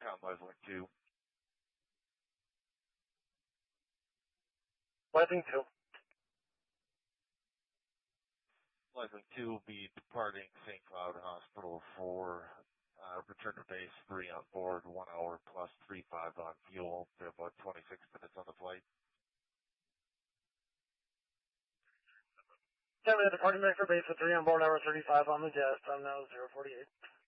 on LifeLink 2. LifeLink 2. LifeLink 2 will be departing St. Cloud Hospital for return to base 3 on board, 1 hour plus 3.5 on fuel. They're about 26 minutes on the flight. Yeah, we had departing back for base with 3 on board, hour 35 on the jet. I'm now 048.